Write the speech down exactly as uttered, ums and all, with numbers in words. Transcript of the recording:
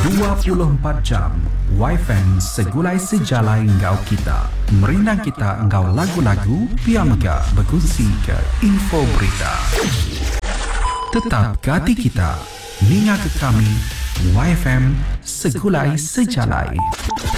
dua puluh empat jam Y F M segulai sejalai engkau kita. Merinang kita engkau lagu-lagu, Pia Mega berkongsi ke info berita. Tetap ke hati kita, ninga ke kami, Y F M segulai sejalai.